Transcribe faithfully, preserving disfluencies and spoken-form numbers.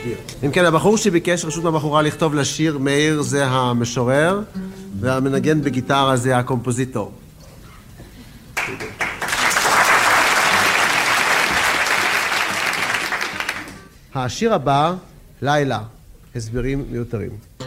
שיר. אם כן, הבחור שביקש רשות מהבחורה לכתוב לשיר, מאיר זה המשורר, והמנגן בגיטרה זה הקומפוזיטור. השיר הבא, לילה, הסברים מיותרים.